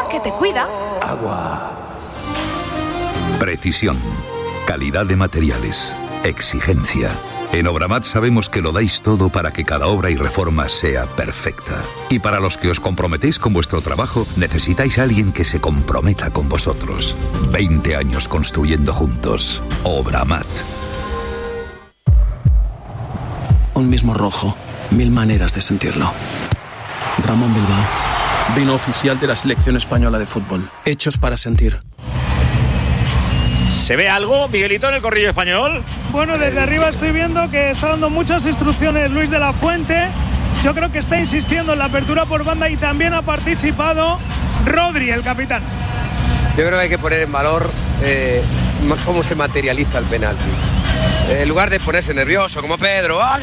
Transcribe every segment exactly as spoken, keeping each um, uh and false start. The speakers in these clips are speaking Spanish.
que te cuida. Agua. Precisión, calidad de materiales, exigencia. En Obramat sabemos que lo dais todo para que cada obra y reforma sea perfecta. Y para los que os comprometéis con vuestro trabajo, necesitáis a alguien que se comprometa con vosotros. veinte años construyendo juntos. Obramat. Un mismo rojo, mil maneras de sentirlo. Ramón Bilbao, vino oficial de la selección española de fútbol. Hechos para sentir. ¿Se ve algo, Miguelito, en el corrillo español? Bueno, desde arriba estoy viendo que está dando muchas instrucciones Luis de la Fuente. Yo creo que está insistiendo en la apertura por banda y también ha participado Rodri, el capitán. Yo creo que hay que poner en valor eh, cómo se materializa el penalti. Eh, en lugar de ponerse nervioso, como Pedro. ¡Oh,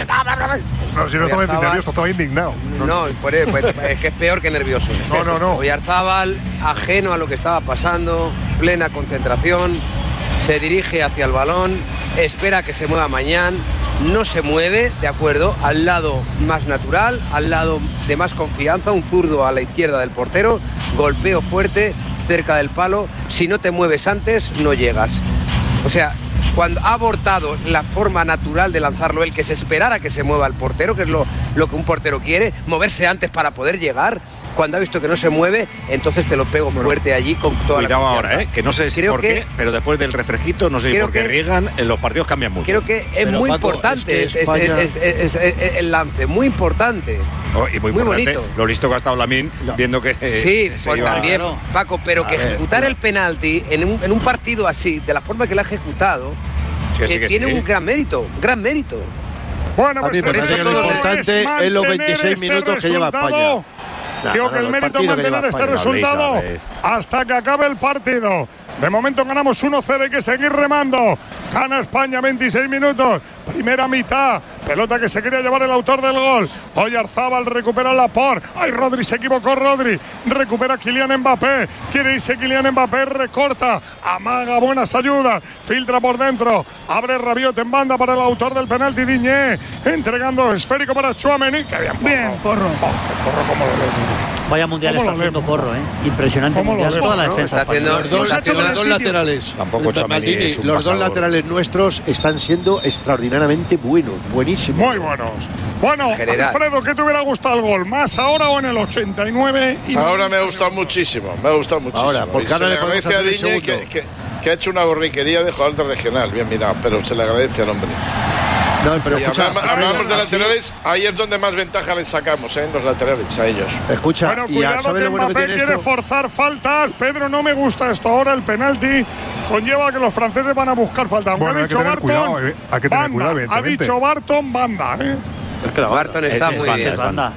no, si no estaba nervioso, estaba indignado. No, pues, pues, es que es peor que nervioso. No, no, no. Oyarzábal, ajeno a lo que estaba pasando, plena concentración, se dirige hacia el balón, espera que se mueva Mañán, no se mueve, de acuerdo, al lado más natural, al lado de más confianza, un zurdo a la izquierda del portero, golpeo fuerte, cerca del palo, si no te mueves antes, no llegas. O sea, cuando ha abortado la forma natural de lanzarlo él, que se esperara que se mueva el portero, que es lo, lo que un portero quiere, moverse antes para poder llegar. Cuando ha visto que no se mueve, entonces te lo pego fuerte allí con toda Cuidado la ahora, ¿eh? Que no sé si por que, qué, pero después del refresquito, no sé si porque riegan, en los partidos cambian mucho. Creo que es pero, muy Paco, importante es que España... es, es, es, es, es, el lance, muy importante. Oh, y muy, muy importante, bonito. Lo listo que ha estado Lamine no. viendo que sí, se pues iba también, a... Paco, pero a que ver, ejecutar claro. el penalti en un, en un partido así, de la forma que lo ha ejecutado, sí, sí, que tiene sí. un gran mérito, gran mérito. Bueno, pues a mí me parece que lo importante es, es los veintiséis este minutos que lleva España. Creo que el mérito es mantener este resultado hasta que acabe el partido. De momento ganamos uno cero, hay que seguir remando. Gana España veintiséis minutos. Primera mitad. Pelota que se quería llevar el autor del gol. Oyarzábal recupera la por. Ay, Rodri, se equivocó Rodri. Recupera Kylian Mbappé. Quiere irse Kylian Mbappé, recorta. Amaga buenas ayudas. Filtra por dentro. Abre Rabiot en banda para el autor del penalti, Diñé. Entregando esférico para Tchouaméni. Que bien, Porro. Bien, Porro. Oh, qué Porro, cómo lo lee. Vaya mundial está haciendo Porro, ¿eh? Impresionante mundial. Leemos, toda la defensa. Está haciendo, los dos, está los dos laterales. Tampoco Tchouaméni. Los dos pasador. laterales nuestros están siendo extraordinariamente buenos, buenísimos. Muy buenos. Bueno, General. Alfredo, ¿qué te hubiera gustado el gol? ¿Más ahora o en el ochenta y nueve? Y ahora me ha gustado muchísimo, me ha gustado muchísimo. Ahora, porque ahora le podemos hacer el segundo. Que, que, que ha hecho una borriquería de jugador de regional, bien mirado, pero se le agradece al hombre. No, pero escucha, hablamos, hablamos de laterales, ahí es donde más ventaja les sacamos, ¿eh? Los laterales, a ellos. Escucha, bueno, cuidado que bueno Mbappé que quiere esto? forzar faltas. Pedro, no me gusta esto. Ahora el penalti conlleva que los franceses van a buscar faltas. Bueno, ha dicho Barton, cuidado, eh. hay que tener banda. cuidado, Ha dicho Barton, banda, ¿eh? Es que la Barton está es, muy es bien. Es banda.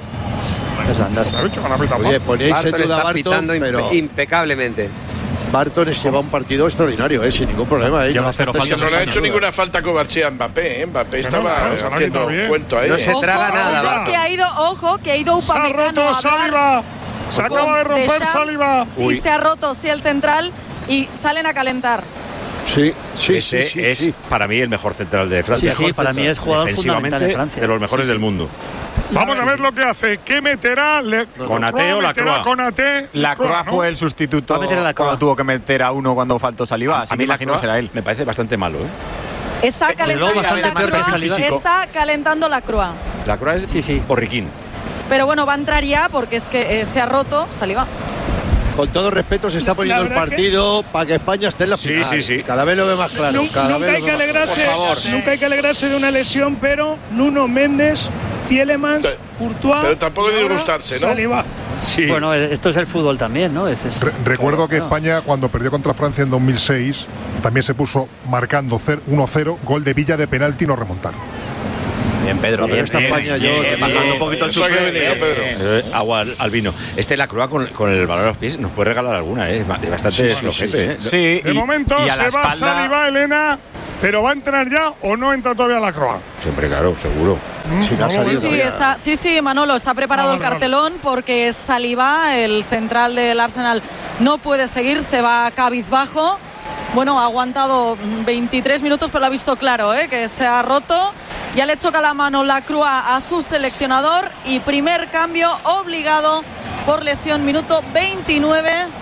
Es banda. Oye, ponéis en duda a Barton, pero impecablemente. Barton lleva un partido extraordinario, eh, sin ningún problema. Eh. Lleva cero faltas. No le ha hecho ninguna falta Covarchi a Mbappé. ¿eh? Mbappé estaba no, no, haciendo un cuento ahí. No se traga ojo, nada. Ojo que ha ido, ojo, que ha ido Upamecano a Saliba. Se acaba de romper Saliba. Sí, Uy. se ha roto, sí, el central y salen a calentar. Sí, sí, Ese sí, sí, es sí. para mí el mejor central de Francia. Sí, sí, para mí es jugador fundamental de Francia. De los mejores sí, sí. del mundo. Vamos a ver lo que hace. ¿Qué meterá? Le... Konaté o Lacroix. Konaté. Lacroix fue el sustituto. Va a meter a Lacroix. Cuando tuvo que meter a uno cuando faltó Saliba. Así a mí me imagino que será él. Me parece bastante malo, ¿eh? Está calentando la Croix. Está calentando la Croix. Lacroix es sí, sí. porriquín. Pero bueno, va a entrar ya porque es que eh, se ha roto Saliba. Con todo respeto, se está poniendo el partido que... para que España esté en la final. Sí, sí, sí. Cada vez lo ve más claro. Nunca, cada nunca, vez hay que alegrarse, por favor. nunca hay que alegrarse de una lesión, pero Nuno Méndez, Tielemans, Courtois. Pero tampoco disgustarse, ¿no? Saliba. Sí. Bueno, esto es el fútbol también, ¿no? Es, es... Re recuerdo que no. España, cuando perdió contra Francia en dos mil seis, también se puso marcando uno cero, gol de Villa de penalti y no remontaron. Bien, Pedro, bien, esta bien, España, bien, yo bien, bajando bien, un poquito el sufre, Pedro. Eh, agua al, al vino. Este Lacroix con, con el balón a los pies nos puede regalar alguna, ¿eh? Bastante sí, flojete, sí, ¿eh? Sí, de y, momento y se va espalda... Saliba, Elena, pero ¿va a entrar ya o no entra todavía Lacroix? Siempre, claro, seguro. ¿Mm? Sí, no, sí, sí, está, sí, sí, Manolo, está preparado no, el cartelón no. porque Saliba, el central del Arsenal, no puede seguir, se va cabizbajo. Bueno, ha aguantado veintitrés minutos, pero lo ha visto claro, ¿eh? Que se ha roto. Ya le choca la mano Lacroix a su seleccionador y primer cambio obligado por lesión, minuto veintinueve.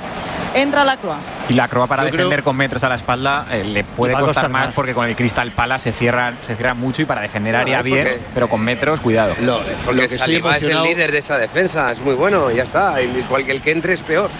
entra Lacroix. Y Lacroix para Yo defender creo... con metros a la espalda eh, le puede costar, costar más, más porque con el Crystal Palace se cierra, se cierra mucho y para defender no, área bien, porque... pero con metros, cuidado. Lo, porque lo que Saliba es el líder de esa defensa, es muy bueno, ya está. Y cualquier que entre es peor.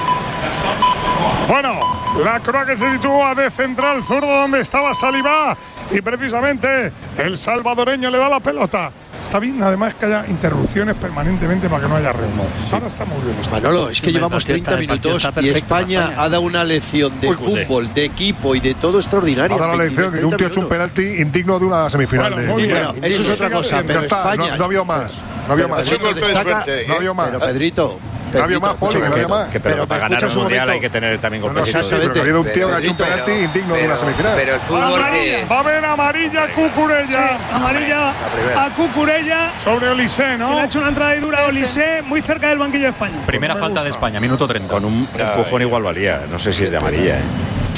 Bueno, Lacroix que se sitúa de central zurdo donde estaba Saliba y precisamente el salvadoreño le da la pelota. Está bien, además, que haya interrupciones permanentemente para que no haya ritmo. Sí. Ahora está muy bien. Manolo, es que llevamos treinta minutos y España, España ha dado una lección de Uy, fútbol, de equipo y de todo extraordinaria. Ha dado la lección de que un tío ha hecho un penalti indigno de una semifinal. Bueno, de... bueno, eso es otra cosa, pero España… No, no ha habido más. No había más. Pedrito, destaca, no había más. Pero Pedrito… No había más, Poli, no había más. Que, pero, pero para ganar un mundial hay que tener también competición. No, no, pero ha habido un tío que ha hecho un penalti indigno de una semifinal. Pero el fútbol que… Va a haber amarilla Cucurella. Sí, amarilla a Cucurella sobre Olise, ¿no? Le ha hecho una entrada y dura a Olise muy cerca del banquillo de España. Primera falta gusta. de España, minuto treinta. Con un empujón igual valía. No sé si es de amarilla, ¿eh?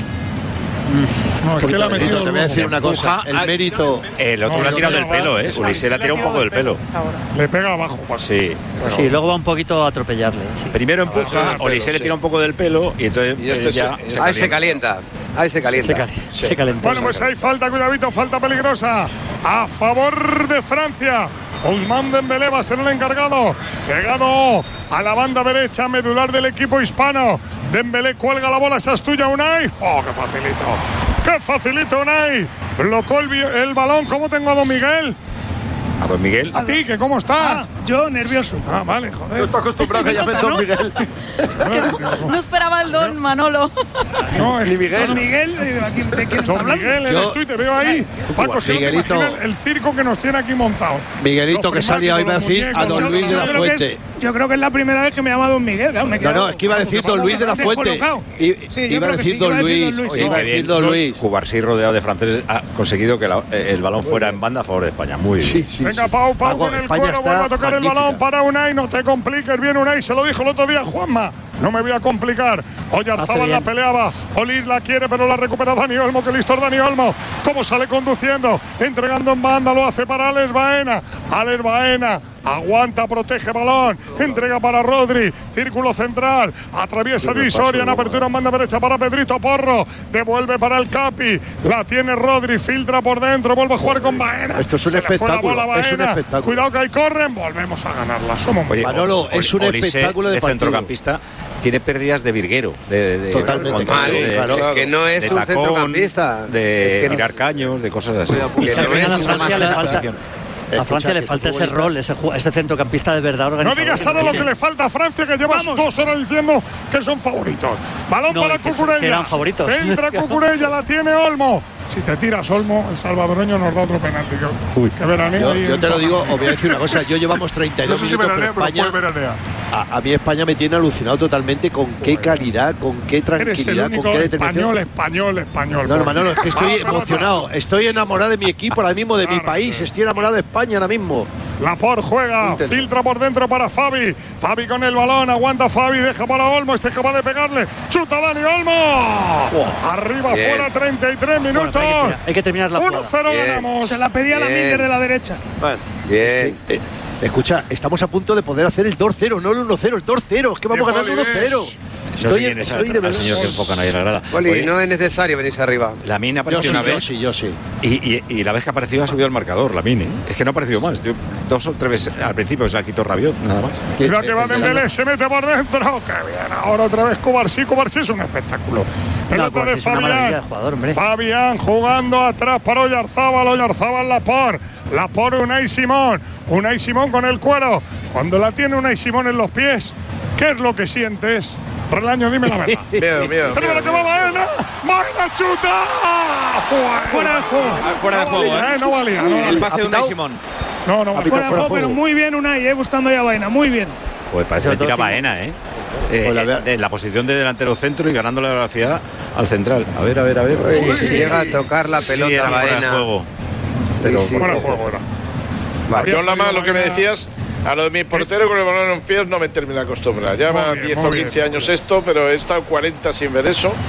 No, es que la ha metido. Te voy a decir una cosa. El mérito. El otro no, le ha tirado del pelo, ¿eh? Ulises le ha tirado un poco del pelo. Le pega abajo. Pues sí. Bueno. Sí, luego va un poquito a atropellarle. Sí. Primero empuja, Ulises le tira un poco del pelo y entonces y este ya se, ahí se calienta. Ahí se calienta. Se, cali sí. se calienta. Bueno, pues hay falta, cuidadito, falta peligrosa a favor de Francia. Ousmane Dembélé va a ser el encargado. Pegado a la banda derecha medular del equipo hispano. Dembélé cuelga la bola, esa es tuya, Unai. ¡Oh, qué facilito! ¡Qué facilito, Unai! Blocó el, el balón. ¿Cómo tengo a Don Miguel? ¿A Don Miguel? ¿A ti? ¿Que cómo estás? Ah, yo nervioso. Ah, vale, joder. No estoy acostumbrado que llame Don Miguel. Es que no, no esperaba el Don Manolo. No, es Miguel. Don Miguel, ¿de quién está hablando? Miguel, eres tú y te veo ahí. Paco, si Miguelito, no te el circo que nos tiene aquí montado. Miguelito, que salía iba a decir a Don Luis de la Fuente. Yo creo que es la primera vez que me llama Don Miguel. Claro, me no, no, es que iba a decir Don Luis de la Fuente. Sí, iba a decir Don Luis. Iba a decir Don Luis. Cubarsí, rodeado de franceses, ha conseguido que el balón fuera en banda a favor de España. Muy bien. Venga, Pau, Pau con el cuero, vuelve a tocar el balón para Unai. No te compliques, bien Unai, se lo dijo el otro día Juanma. No me voy a complicar. Oyarzábal la peleaba. Olis la quiere, pero la recupera Dani Olmo. Que listo es Dani Olmo. Cómo sale conduciendo. Entregando en banda. Lo hace para Alex Baena. Alex Baena. Aguanta, protege balón. Entrega para Rodri. Círculo central. Atraviesa divisoria en apertura en banda derecha para Pedrito Porro. Devuelve para el Capi. La tiene Rodri. Filtra por dentro. Vuelve a jugar con Baena. Esto es un espectáculo. Es un espectáculo. Cuidado que ahí corren. Volvemos a ganarla. Somos muy Manolo, es un espectáculo de, de centrocampista. Tiene pérdidas de virguero, de, de, totalmente, control, de, claro, de, que no es de un tacón, centrocampista, de es que tirar no. caños, de cosas así. Y se ve a Francia le falta, a Francia le falta ese rol, ese, ese centrocampista de verdad organizado. No digas ahora lo que le falta a Francia, que llevas Vamos. dos horas diciendo que son favoritos. Balón no, para que Cucurella. Que eran favoritos. Centra Cucurella, la tiene Olmo. Si te tiras Olmo, el salvadoreño nos da otro penalti. Que, que veranea yo, yo te lo digo, os voy a decir una cosa. Yo llevamos treinta y dos no sé minutos si veranea, España. Pero a, a mí España me tiene alucinado totalmente con qué calidad, con qué tranquilidad, Eres el único con qué español, español, español. No, no, Manolo, es que estoy emocionado. Estoy enamorado de mi equipo ahora mismo, de claro, mi país. Sí. Estoy enamorado de España ahora mismo. Laporte juega, Intento. filtra por dentro para Fabi. Fabi con el balón, aguanta Fabi, deja para Olmo, este es capaz de pegarle. ¡Chuta Dani Olmo! Wow. Arriba, Bien. fuera, treinta y tres minutos. Bueno, hay, que, hay que terminar la uno cero ganamos. Se la pedía Bien. la Minder de la derecha. Bueno, Bien. Es que, eh, escucha, estamos a punto de poder hacer el dos cero, no el uno cero, el dos cero. Es que vamos ganando uno cero. Estoy, no estoy de verdad. Señor que enfocan ahí en la grada. Oye, no es necesario venirse arriba. La mina apareció yo una sí, vez. Yo sí, yo sí. Y, y, y la vez que apareció ha subido el marcador, la mina. ¿eh? Es que no ha aparecido más. Yo, dos o tres veces al principio se la quitó Rabiot, nada más. Mira que va Dembélé, se mete por dentro. ¡Qué bien! Ahora otra vez Cubarsí. Cubarsí es un espectáculo. Pelota no, de Fabián. De jugador, Fabián jugando atrás para Oyarzábal. Oyarzábal Laporte. Laporte Unai Simón. Unai Simón con el cuero. Cuando la tiene Unai Simón en los pies, ¿qué es lo que sientes? Relaño, dime la verdad. Miedo, miedo. Pero lo que va Baena. Baena chuta. Fuera, fuera de juego. Ah, fuera de juego, valía, ¿eh? No valía. No, el pase de Unai Simón. No, no, fuera, fuera de juego, juego, pero muy bien Unai, eh, buscando ya Baena. Muy bien. Pues parece que tira Baena, ¿eh? Eh, pues la, en la posición de delantero centro y ganándole la velocidad al central. A ver, a ver, a ver. Sí, sí, sí, llega a tocar la pelota sí, Baena. Fuera de juego. Pero sí, fuera de juego era. Vale. Yo nada más lo que me decías, a lo de mi portero con el balón en los pies no me termina de acostumbrar. Lleva diez o quince años esto, pero he estado cuarenta sin ver eso.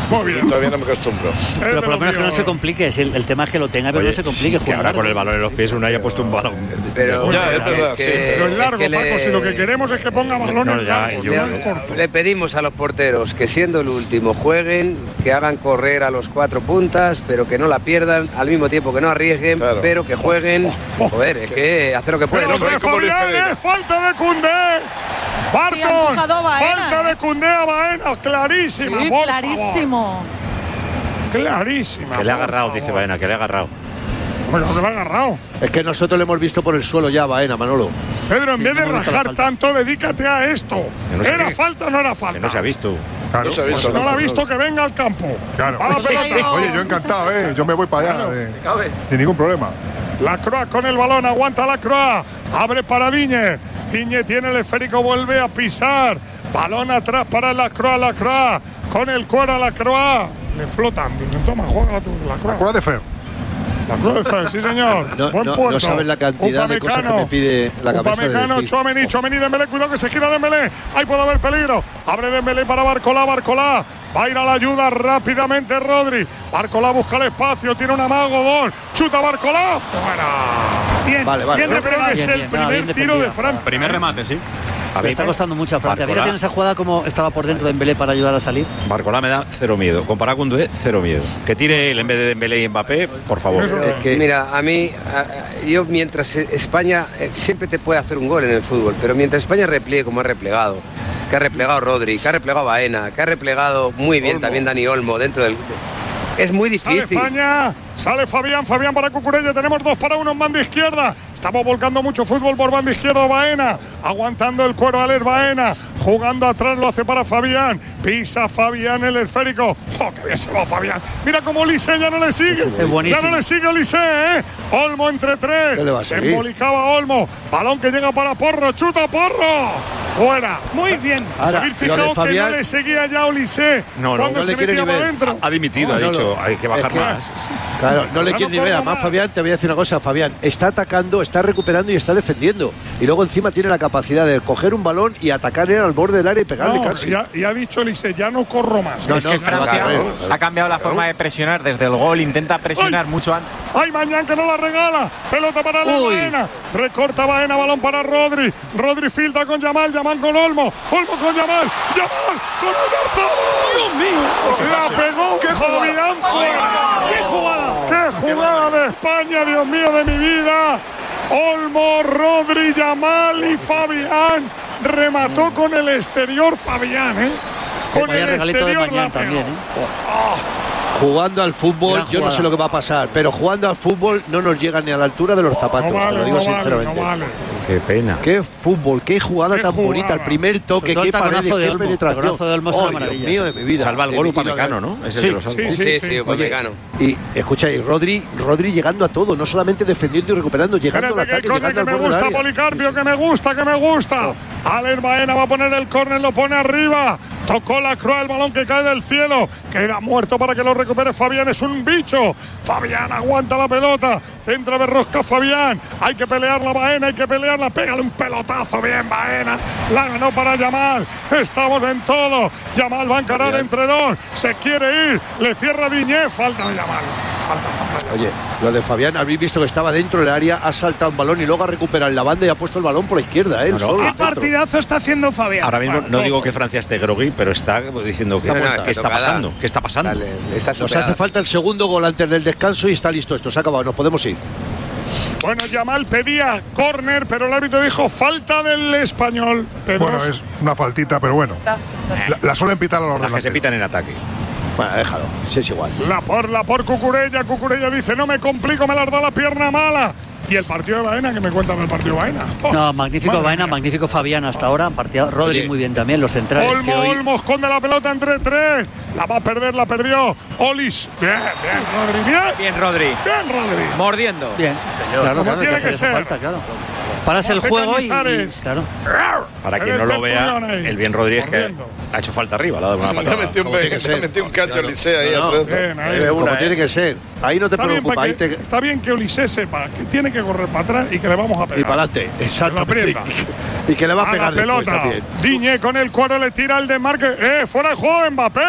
Muy bien. Todavía no me acostumbro. Pero por lo menos que no se complique. Si el, el tema es que lo tenga, pero Oye, no se complique. Que ahora con el balón en los pies uno haya puesto un balón. Pero, ya, es verdad, sí. Pero es largo, es que Paco, le... si lo que queremos es que ponga balones no, largos, yo, no corto. Le pedimos a los porteros que siendo el último jueguen, que hagan correr a los cuatro puntas, pero que no la pierdan, al mismo tiempo que no arriesguen, claro. pero que jueguen. Joder, es que hacer lo que pueden. Pero de Fabián, es falta de Koundé. Barton, sí, falta de Koundé a Baena, clarísima, sí, por clarísimo. Favor. Clarísima. Que le ha agarrado, favor. dice Baena, que le ha agarrado. Bueno, que le ha agarrado. Es que nosotros le hemos visto por el suelo ya a Baena, Manolo. Pedro, en sí, vez no de rajar tanto, dedícate a esto. No ¿Era qué. falta o no era falta? Que no se ha visto. Claro, no, se ha visto, pues no, no lo ha visto, que venga al campo. Claro. Va la pelota. Oye, yo encantado, ¿eh? Yo me voy para allá. Eh. Sin ningún problema. Lacroix con el balón, aguanta Lacroix. Abre para Digne. Digne tiene el esférico, vuelve a pisar. Balón atrás para Lacroix, Lacroix. Con el cuero a Lacroix. Le flotan. Dicen, toma, juega la Lacroix. Lacroix de Fer. Lacroix de Fer, sí señor. No, Buen no, puerto. no sabes la cantidad de cosas que me pide la cabeza Upamecano, de decir. Tchouaméni, Tchouaméni, Dembélé, cuidado que se gira Dembélé. Ahí puede haber peligro. Abre Dembélé para Barcolá, Barcolá. Va a ir a la ayuda rápidamente Rodri. Barcolá busca el espacio, tiene un amago, dos. Chuta Barcolá, fuera. Bien, vale, vale. bien, Yo creo que es bien, el bien, primer no, tiro de Francia. Primer remate, sí. A mí está costando mucho a Francia. Fíjate en esa jugada como estaba por dentro de Dembélé para ayudar a salir. Barcolá me da cero miedo. Comparado con Koundé, cero miedo. Que tire él en vez de Dembélé y Mbappé, por favor. Es que, mira, a mí, a, yo mientras España eh, siempre te puede hacer un gol en el fútbol, pero mientras España repliegue como ha replegado, que ha replegado Rodri, que ha replegado Baena, que ha replegado muy bien Olmo. también Dani Olmo dentro del... Es muy difícil. Sale España, sale Fabián, Fabián para Cucurella, tenemos dos para uno en banda izquierda. Estamos volcando mucho fútbol por banda izquierda. Baena, aguantando el cuero Alex Baena, jugando atrás, lo hace para Fabián. Pisa Fabián el esférico. ¡Oh, qué bien se va Fabián! Mira cómo Olise ya no le sigue. Ya no le sigue Olise, ¿eh? Olmo entre tres. Se embolicaba Olmo. Balón que llega para Porro. ¡Chuta Porro! ¡Fuera! Muy bien. ¿Se habéis fijado que no le seguía ya Olise no, no, cuando no se metía para adentro? Ha dimitido, ha dicho. Hay que bajar es que, más. Claro, no le quiere ni ver. Además, Fabián, te voy a decir una cosa. Fabián está atacando, está recuperando y está defendiendo. Y luego encima tiene la capacidad de coger un balón y atacarle al borde del área y pegarle no, casi. Ya, y ha dicho Olise, ya no corro más. No, es no, que Francia ha cambiado la forma de presionar desde el gol. Intenta presionar ¡Ay! mucho antes. ¡Ay, Mañán que no la regala! Pelota para la Baena. Recorta Baena, balón para Rodri. Rodri filtra con Yamal, Yamal con Olmo. Olmo con Yamal. Yamal con el ¡Dios mío! La pegó Fabián fuera. ¡Qué jugada! ¡Qué jugada de España, Dios mío de mi vida! Olmo, Rodri, Yamal y Fabián. Remató con el exterior Fabián, ¿eh? Con el exterior la pegó. También, ¿eh? Oh. Jugando al fútbol, yo no sé lo que va a pasar, pero jugando al fútbol no nos llega ni a la altura de los zapatos, no vale, lo digo no sinceramente. Vale, no vale. Qué pena. Qué fútbol, qué jugada qué tan jugada. bonita, el primer toque, qué pared, qué Olmo, penetración. de Olmo es oh, una maravilla, Dios mío sí. de mi vida. Salva el gol Upamecano, ¿no? Ese sí, de los sí, Sí, sí, sí, Upamecano. Y escucha, y Rodri, Rodri llegando a todo, no solamente defendiendo y recuperando, llegando al ataque, que el llegando que al me borde del gusta, área. Policarpio, que me gusta, que me gusta. Alex Baena va a poner el córner, lo pone arriba. Tocó Lacroix, el balón que cae del cielo. Queda muerto para que lo recupere Fabián, es un bicho. Fabián aguanta la pelota. Centra de rosca Fabián. Hay que pelearla Baena, hay que pelearla. Pégale un pelotazo bien Baena. La ganó para Yamal. Estamos en todo. Yamal va a encarar Fabián. Entre dos. Se quiere ir. Le cierra Digne. Falta de Yamal. Falta, falta. Oye, lo de Fabián, habéis visto que estaba dentro del área, ha saltado un balón y luego ha recuperado en la banda y ha puesto el balón por la izquierda. ¿eh? No, no. Solo ¿Qué partidazo está haciendo Fabián? Ahora mismo no digo que Francia esté grogui, pero está diciendo que, No, no, ¿qué está está tocada. pasando? ¿Qué está pasando? Dale, está Nos hace falta el segundo gol antes del descanso y está listo esto, se ha acabado, nos podemos ir. Bueno, Yamal pedía córner, pero el árbitro dijo falta del español. Pedroso. Bueno, es una faltita, pero bueno. La, la suelen pitar a los Las que se pitan en ataque. Bueno, déjalo, si es igual. La por, la por Cucurella. Cucurella dice, no me complico, me las da la pierna mala. Y el partido de Baena, que me cuentan del partido de Baena. Oh, no, magnífico Baena, mía. magnífico Fabián hasta ahora. Partido, Rodri muy bien también, los centrales. Olmo, que hoy... Olmo esconde la pelota entre tres. La va a perder, la perdió. Olis. Bien, bien, Rodri. Bien. Bien, Rodri. Bien, Rodri. Mordiendo. Bien. Claro, como claro, tiene que, que hace ser. Falta, claro. Paras el juego y, y claro. Para quien no lo vea, el bien Rodríguez que ha hecho falta arriba, le ha dado una patada. Me metí un, me metí un cante a Olise ahí. No, no. Bien, ahí como una, tiene eh. que ser. Ahí no te está preocupes. Bien te... que, está bien que Olise sepa que tiene que correr para atrás y que le vamos a pegar. Y para adelante, exactamente. Y que le va a, a pegar la pelota. Digne con el cuero le tira el desmarque. ¡Eh! ¡Fuera de juego, Mbappé!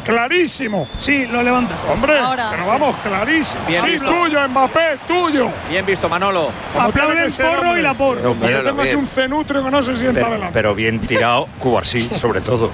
clarísimo. Sí, lo levanta. Hombre, Ahora, pero sí. vamos, clarísimo. Bien sí, visto. tuyo, Mbappé, tuyo. Bien visto, Manolo. Aplaude el porro y la porra. No, Yo Manolo, tengo aquí bien. un cenutrio que no se sienta Pero, adelante. pero bien tirado, Cubarsí, sobre todo.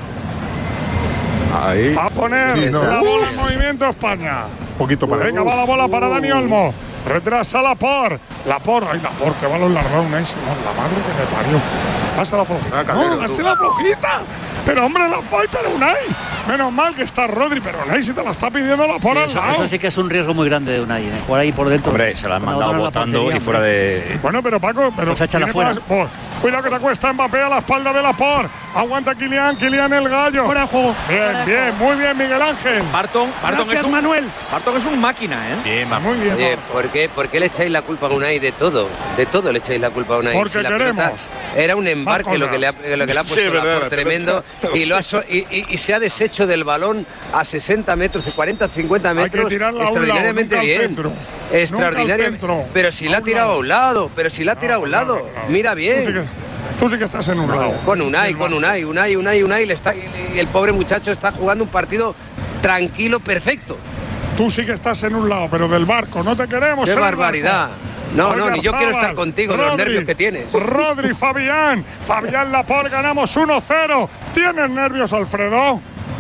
Ahí. Va a poner Sí, no. la bola en movimiento España. Un poquito para Venga, va la bola para Dani Olmo. Retrasa Laporte. Laporte, ay, Laporte, que balón largo, Unai Simón, la madre que me parió. Dase la flojita. Ah, Calero, No, tú. dase la flojita. Pero hombre, Laporte, pero Unai. Menos mal que está Rodri, pero Unai si te la está pidiendo Laporte al Eso, lado. eso sí que es un riesgo muy grande de Unai, ¿eh? Jugar ahí por dentro. Hombre, se la han Con la mandado bola en la botando portería, y fuera hombre. de. Bueno, pero Paco, pero Pues échala tiene fuera. más- oh, cuidado que te cuesta Mbappé a la espalda de Laporte. Aguanta Kylian, Kylian el gallo. Fuera de juego. Bien, bien, muy bien, Miguel Ángel. Barton, Barton Gracias, es un Manuel. Barton es un máquina, ¿eh? Bien, Muy bien. Oye, Barton. ¿por qué, ¿por qué le echáis la culpa a Unai de todo? De todo le echáis la culpa a Unai. Porque la queremos pelota era un embarque más lo que, le ha, cosas. lo que le ha Sí, puesto verdad, Laporte la tremendo pelota. y, lo ha so- y, y- y se ha deshecho del balón a sesenta metros, cuarenta, cincuenta Hay que metros. tirarla a un lado, Extraordinariamente nunca al bien. centro. Extraordinariamente. Nunca al centro. Pero si la A ha un tirado lado. a un lado, pero si la ha tirado a un No, lado. no, no, no. Mira Tú sí, bien. que, tú sí que estás en un lado. Con Unai, con Unai, Unai, Unai, Unai, le está, y el pobre muchacho está jugando un partido tranquilo, perfecto. Tú sí que estás en un lado, pero del barco. No te queremos. ¡Qué en el barbaridad! barco. No, no, ni yo quiero Oyarzábal, estar contigo, los Rodri, nervios que tienes. Rodri, Fabián. Fabián Laporte, ganamos uno cero. ¿Tienes nervios, Alfredo?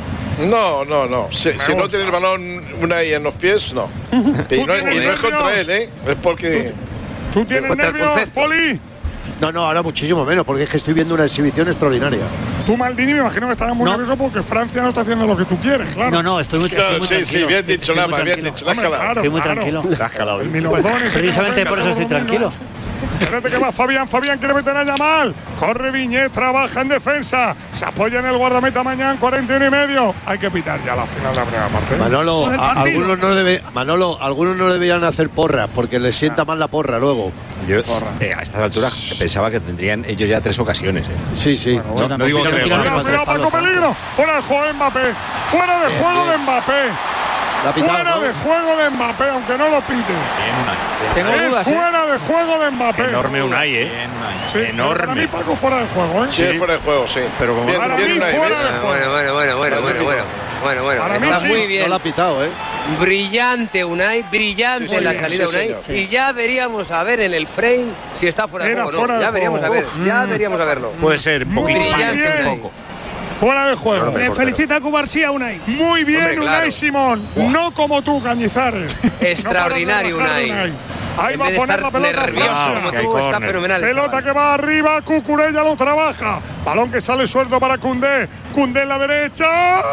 No, no, no. Si, Me si no gusta. tiene el balón una ahí en los pies, no. Y no, tienes y no es nervios? contra él, ¿eh? Es porque. ¿Tú tienes Contra el nervios, concepto. Poli? No, no, ahora muchísimo menos, porque es que estoy viendo una exhibición extraordinaria. Tú, Maldini, me imagino que estarás muy No. nervioso porque Francia no está haciendo lo que tú quieres, claro. No, no, estoy muy, estoy Claro, muy sí, tranquilo. sí, bien Estoy- dicho, estoy muy Lama, bien tranquilo. dicho. La has Hombre, jalado. claro, Estoy muy claro. tranquilo. La has jalado. El milongón ese que Precisamente nos por eso todos estoy los domingos. tranquilo. Espérate que va Fabián, Fabián quiere meter a Yamal. Corre Viñez, trabaja en defensa. Se apoya en el guardameta mañana, cuarenta y uno y medio. Hay que pitar ya la final de la primera parte. Manolo, Con el a- partido. algunos no debe, Manolo, algunos no deberían hacer porras porque les sienta mal la porra luego. Yo, eh, a estas alturas, pensaba que tendrían ellos ya tres ocasiones. ¿eh? Sí, sí. No, no digo sí, tres, no, ¿vale? no, Cuidado, cuidado, Paco, peligro. Fuera de juego de Mbappé. Fuera de juego de Mbappé. La ha pitado, Fuera ¿no? de juego de Mbappé, aunque no lo pite. Tengo Es dudas, ¿eh? fuera de juego de Mbappé. Enorme Unai, ¿eh? Bien, Unai. Sí, pero enorme. Para mí, Paco, fuera de juego, ¿eh? Sí, es fuera de juego, sí. Pero como- bien, Para bien mí, Unai, fuera ¿ves? de- Bueno, bueno, bueno, bueno, bueno, bueno, bueno, bueno. Para mí Está sí. muy No bien. la ha pitado, ¿eh? Brillante Unai, brillante Sí, sí, la sí, salida sí, Unai. señor. Y ya veríamos a ver en el frame si está fuera de Era juego o fuera no. de Ya veríamos a juego. ver, ya veríamos a verlo. Puede ser Muy poquito. Brillante bien. Unai. Fuera de juego. No, Le portero. felicita a Cubarsí a Unai. Muy bien, Hombre, claro. Unai Simón. No como tú, Cañizares. Extraordinario, No paras de Unai. bajar de Ahí En va a vez de poner estar la pelota nervioso Francia. como Que hay tú, está córner. fenomenal. el Pelota chaval. que va arriba, Cucurella lo trabaja. Balón que sale suelto para Cundé. Cundé en la derecha.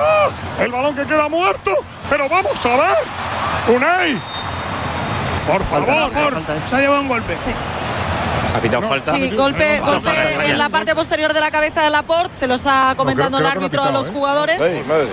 El balón que queda muerto. Pero vamos a ver. Unai. Por favor, por. Falta, ¿eh? Se ha llevado un golpe. Ha pitado falta. Sí, golpe, No, no, golpe falta, falta. en la parte posterior de la cabeza de Laporte. Se lo está comentando creo el que no ha árbitro a pitado, los ¿eh? jugadores. Ay, madre.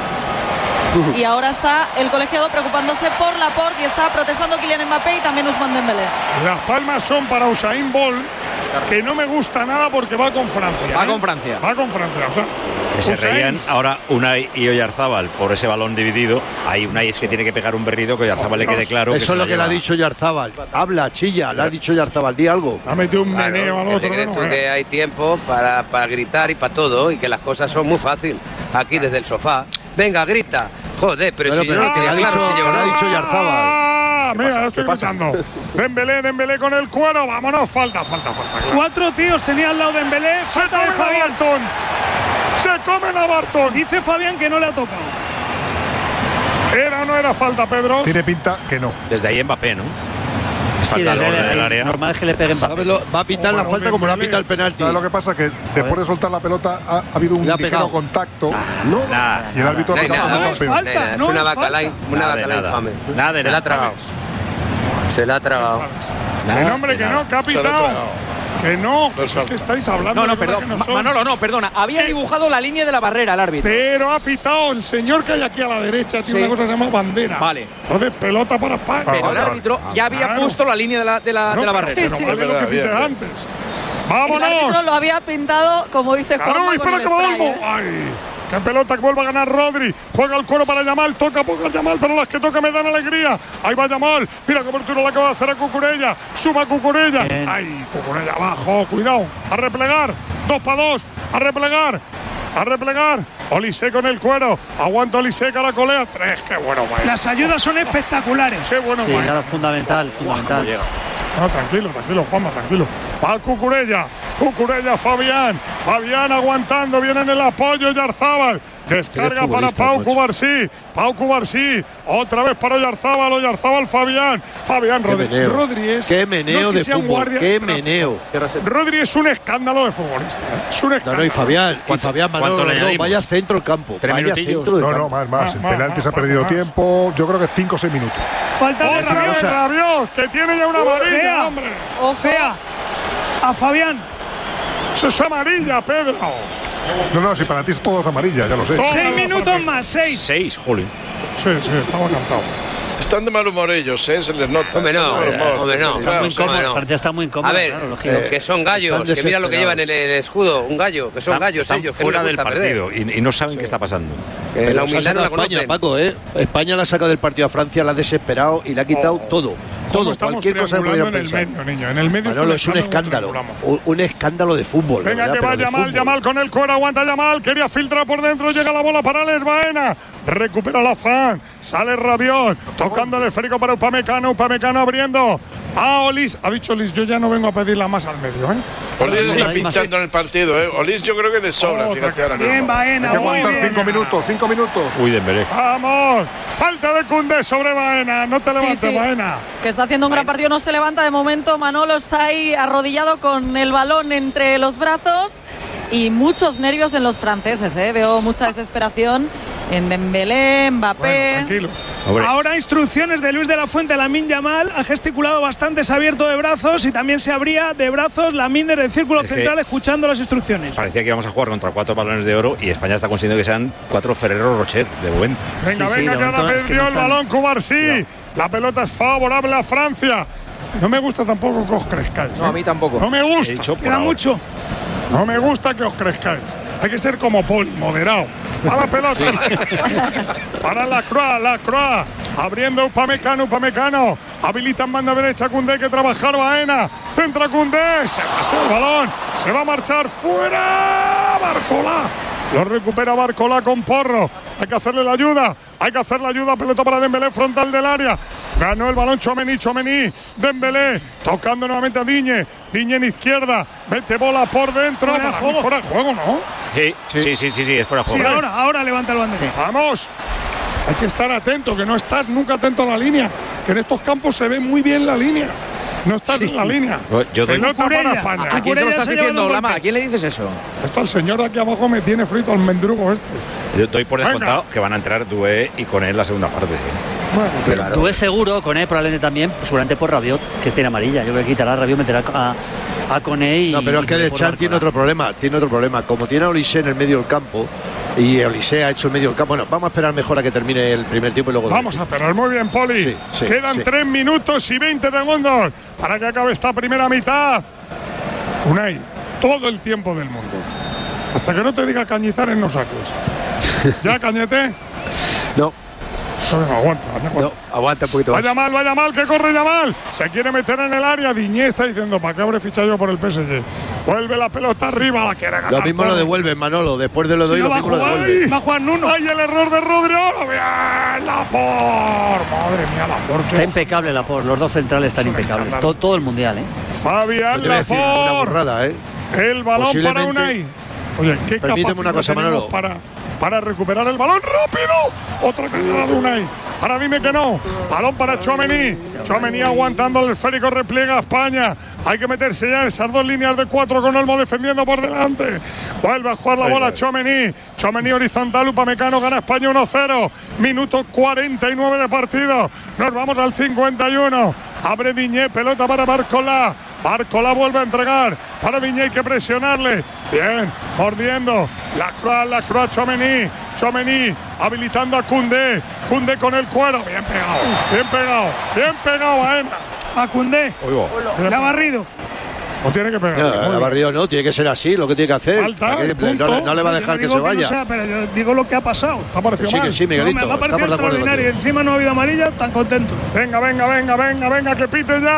Y ahora está el colegiado preocupándose por Laporte y está protestando Kylian Mbappé y también Ousmane Dembélé. Las palmas son para Usain Bolt, que no me gusta nada porque va con Francia. Va ¿eh? con Francia. Va con Francia. O sea, Que se Usain, reían ahora Unai y Oyarzábal por ese balón dividido. Ahí Unai es que tiene que pegar un berrido que Oyarzábal le quede claro. que Eso se es lo la que le ha lleva. dicho Yarzábal. Habla, chilla, le ha dicho Yarzábal, di algo. Ha metido un Claro, meneo al ¿qué te otro. crees ¿no? tú que hay tiempo para, para gritar y para todo y que las cosas son muy fácil aquí desde el sofá? Venga, grita. Joder, pero Bueno, si pero yo no que tenía ha claro dicho- si lleva que ha nada. dicho Yarzábal. Ah, mira, ya estoy pensando. Dembélé, Dembélé con el cuero. Vámonos, falta, falta, falta. claro. Cuatro tíos tenía al lado de Dembélé. Se Falta de comen a Fabián. Barton. Se comen a Barton. Dice Fabián que no le ha tocado. ¿Era o no era falta, Pedro? Tiene pinta que no. Desde ahí Mbappé, ¿no? Es Sí, falta al desde borde ahí, del área. normal es que le peguen ¿Sabes lo- Va a pitar la Bueno, falta como le ha Dembélé. pitado el penalti. ¿Sabes lo que pasa? Que después de soltar la pelota ha, ha habido un Le ha ligero pegado. contacto Nada, y el árbitro No ha hay pitado nada, muy no es rápido. falta. Nada, no es una es bacalai, falta. una Nada de bacalai nada. infame. Nada de Se la nada. ha tragado. Se la ha tragado. Que no, hombre, que no, que ha Se lo ha pitado. tragado. Que no, No es es que falta. estáis hablando No, no, de cosas perdón. que no Ma- son. Manolo, no, perdona. Había ¿Qué? dibujado la línea de la barrera el árbitro. Pero ha pitado el señor que hay aquí a la derecha, tiene Sí. una cosa que se llama bandera. Vale. Entonces, pelota para España. Pero el vale, árbitro ya había Claro. puesto la línea de la, de la, de la No, barrera. pero Sí, sí. vale Es lo que verdad, pite bien, bien. antes. El árbitro ¡Vámonos! lo había pintado, como dice ¡Claro, Juanma, con espera el que va spray, Olmo! ¿eh? ¡Ay! ¡Qué pelota que vuelve a ganar Rodri! Juega el cuero para Yamal, toca poco al Yamal, pero las que toca me dan alegría. Ahí va Yamal, mira qué cobertura la acaba de hacer a Cucurella. Suma Cucurella. Bien. ¡Ay, Cucurella abajo! Cuidado, a replegar. Dos para dos, a replegar. a replegar. Olise con el cuero. Aguanta Olise, caracolea. Tres, qué bueno, Baena. Las ayudas son espectaculares. Qué bueno, sí, Baena. claro, fundamental, fundamental. No, tranquilo, tranquilo, Juanma, tranquilo. Va Cucurella, Cucurella, Fabián. Fabián aguantando, viene en el apoyo Yarzábal. Descarga para Pau Cubarsí. Pau Cubarsí. Otra vez para Oyarzábal. Oyarzábal, Fabián. Fabián Rodri. Rodri es. Qué meneo no es que de fútbol. Guardia, Qué meneo. Rodri es un escándalo de futbolista. Es un escándalo. No, no, y Fabián. Y Fabián Manolo, no, vaya centro del campo. Tres vaya minutillos. centro del no, campo. no, más, más. En más, penaltis más, ha perdido más. tiempo. Yo creo que cinco o seis minutos. Falta de Otra vez Rabiot. Rabiot, que tiene ya una amarilla, Fea. hombre. O fea. A Fabián. Eso es amarilla, Pedro. No, no, si para ti es todo amarilla, ya lo sé. Seis minutos más, seis. Seis, jolín. Sí, sí, estaba cantado. Están de mal humor ellos, ¿eh? Se les nota. Hombre, no, Están de mal humor. hombre, no. Está muy Claro, incómodo, no. Francia está muy incómodo. A ver, claro, lógico. eh, que son gallos, que mira lo que llevan en el escudo, un gallo, que son Están, gallos están ellos, que no fuera les del gusta partido perder. y, y no saben qué está pasando. Que Pero la se ha humildad no la sacado España, conocen. Paco, ¿eh? España la ha sacado del partido a Francia, la ha desesperado y le ha quitado Oh. todo. ¿Cómo Todo, estamos cualquier cosa que triangulando pudieran en el pensar. medio, niño? En el medio Manolo, es un escándalo. Un, un escándalo de fútbol. Venga, ¿verdad? que va Pero de Yamal, fútbol. Yamal con el cuero, aguanta Yamal, quería filtrar por dentro, llega la bola para Les Baena, recupera la Fran, sale Rabiot, tocando el esférico para Upamecano, Upamecano abriendo a Olis, ha dicho Olis, yo ya no vengo a pedirla más al medio, ¿eh? Olis está Sí, pinchando en el partido, ¿eh? Olis yo creo que le sobra, Oh, fíjate ahora Bien, mismo. Baena, Hay que muy aguantar bien. cinco minutos, cinco minutos. Uy, Dembélé. Vamos, falta de Koundé sobre Baena, no te Sí, levantes, sí. Baena. Que está haciendo un gran partido, no se levanta de momento. Manolo está ahí arrodillado con el balón entre los brazos y muchos nervios en los franceses. ¿eh? Veo mucha desesperación en Dembélé, Mbappé. Bueno, tranquilos. Hombre, Ahora instrucciones de Luis de la Fuente. Lamine Yamal ha gesticulado bastante, se ha abierto de brazos y también se abría de brazos Lamine desde el círculo Es que- central escuchando las instrucciones. parecía que íbamos a jugar contra cuatro balones de oro y España está consiguiendo que sean cuatro Ferrero Rocher de momento. Venga, Sí, sí, venga, de que ahora momento es que perdió no el están- balón Cubarsí. La pelota es favorable a Francia. No me gusta tampoco que os crezcáis. No, a mí tampoco. No me He gusta. dicho por Queda ahora. mucho. No me gusta que os crezcáis. Hay que ser como Poli, moderado. A la pelota. Para la Croix, la Croix. Abriendo Upamecano, Upamecano. Habilita en banda derecha Koundé, que trabajar Baena. Centra Koundé. Se pasa el balón. Se va a marchar fuera. Barcola. Lo recupera Barcola con Porro. Hay que hacerle la ayuda. Hay que hacer la ayuda. Pelota para Dembélé, frontal del área. Ganó el balón Tchouaméni, Tchouaméni. Dembélé. Tocando nuevamente a Digne. Digne en izquierda. Mete bola por dentro. Fuera de Para mí juego. fuera de juego, ¿no? Sí, sí, sí, sí, sí, es fuera de Sí, juego. ahora, ahora levanta el banderín. Vamos. Hay que estar atento, que no estás nunca atento a la línea. Que en estos campos se ve muy bien la línea. No estás en la línea. Yo doy- Pelota para Cucurella. España. ¿A ¿A quién se lo Cucurella estás se ha llevado diciendo, un Lama? golpe. ¿A quién le dices eso? Esto al señor de aquí abajo me tiene frito al mendrugo este. Yo doy por Venga. descontado que van a entrar Dué y con él la segunda parte. Bueno, Tú es seguro, Koné probablemente también, seguramente por Rabiot, que tiene amarilla. Yo creo que quitará a Rabiot, meterá a, a Koné y. No, pero es que y por Deschamps tiene Barcola. otro problema, tiene otro problema. Como tiene a Olise en el medio del campo y Olise ha hecho el medio del campo, bueno, vamos a esperar mejor a que termine el primer tiempo y luego. vamos a esperar. Muy bien, Poli. Sí, sí, Quedan sí. tres minutos y veinte segundos para que acabe esta primera mitad. Unai, todo el tiempo del mundo. Hasta que no te diga Cañizares, no saques. ¿Ya, Cañete? No, No, venga, aguanta, aguanta. no, aguanta un poquito más. Vaya mal, vaya mal, que corre Yamal. Se quiere meter en el área. Diñé está diciendo, ¿para qué habré fichado yo por el P S G? Vuelve la pelota arriba, la quiere ganar. Lo mismo lo todo. devuelven, Manolo. Después de lo de Si hoy, no lo va a mismo lo jugar, devuelven. va a jugar Nuno. ¡Ay, el error de Rodri! ¡Oh, bien! ¡Lapor! Madre mía, Lapor. Está impecable Laporte, los dos centrales están Es un impecables. escándalo. Todo, todo el mundial, ¿eh? Fabián Te voy a decir una Lapor. burrada, ¿eh? El balón para Posiblemente- Unai. Oye, qué Permíteme capacidad una cosa, tenemos Manolo. para, para recuperar el balón. ¡Rápido! Otra cagada de Unai. Ahora dime que no. Balón para Tchouaméni. Tchouaméni aguantando el esférico, repliega a España. Hay que meterse ya en esas dos líneas de cuatro con Olmo defendiendo por delante. Vuelve a jugar la Ay, bola ay. Tchouaméni. Tchouaméni horizontal, Upamecano gana España uno cero. Minuto cuarenta y nueve de partido. Nos vamos al cincuenta y uno. Abre Diñé, pelota para Barcola. Barcola vuelve a entregar. Para Diñé hay que presionarle. Bien, mordiendo. La Croix, la Croix, Tchouaméni. Tchouaméni habilitando a Koundé. Koundé con el cuero. Bien pegado, bien pegado, bien pegado, Baena. A Koundé. Oigo. Le ha barrido. No tiene que pegar. No, la barrió, no, tiene que ser así, lo que tiene que hacer. Falta, ¿Para qué? punto. no, no le va a Yo dejar no que digo se vaya. no sea, pero yo digo lo que ha pasado. ¿Te ha parecido Sí, mal? que sí, No, Miguelito. me ha parecido estamos de acuerdo extraordinario. contigo. Encima no ha habido amarilla, tan contento. Venga, venga, venga, venga, venga, que pite ya.